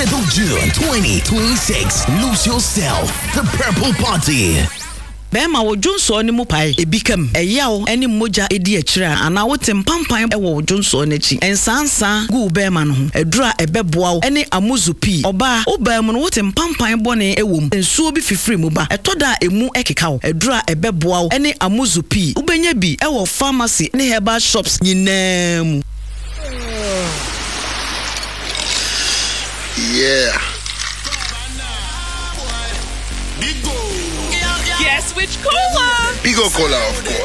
June 2026. Lose yourself. The Purple Party. Bema wo Johnson ni mu pai ebikam eyawo eni moja edi akira ana wote mpampan e wo Johnson n'achi ensansa gu bema no ho edura ebeboa wo eni amuzupi oba oba mu no wote mpampan bone ewom ensuo bi fifiri mu ba etoda emu ekeka wo edura ebeboa wo eni amuzupi ubenya bi e wo pharmacy ne herbal shops nyinam. Yeah. Guess which cola? Bigo Cola, of course.